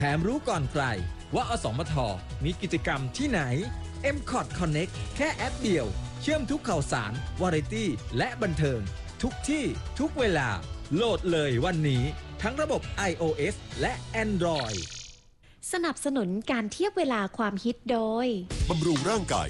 แถมรู้ก่อนใครว่าอสมทมีกิจกรรมที่ไหน MCOT Connect แค่แอปเดียวเชื่อมทุกข่าวสาร วาไรตี้ และบันเทิง ทุกที่ทุกเวลาโหลดเลยวันนี้ทั้งระบบ iOS และ Android สนับสนุนการเทียบเวลาความฮิตโดยบำรุงร่างกาย